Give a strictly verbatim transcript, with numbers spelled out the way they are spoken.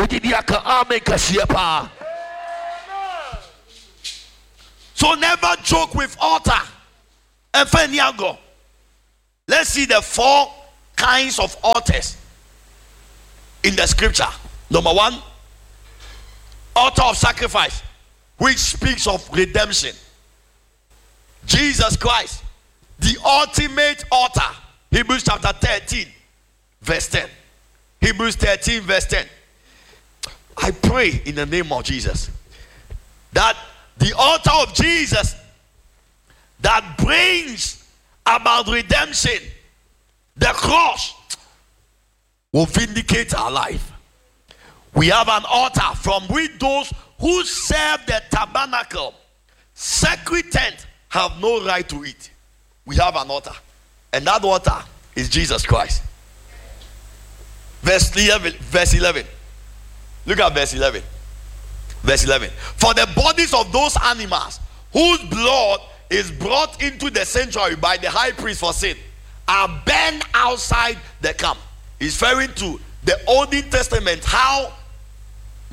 So never joke with altar. Let's see the four kinds of altars in the scripture. Number one, altar of sacrifice, which speaks of redemption. Jesus Christ, the ultimate altar. Hebrews chapter thirteen, verse ten. Hebrews thirteen, verse ten. I pray in the name of Jesus that the altar of Jesus that brings about redemption, the cross, will vindicate our life. We have an altar from which those who serve the tabernacle, sacred tent, have no right to eat. We have an altar, and that altar is Jesus Christ. Verse eleven. Verse eleven. Look at verse eleven. Verse eleven. For the bodies of those animals whose blood is brought into the sanctuary by the high priest for sin are burned outside the camp. He's referring to the Old Testament, how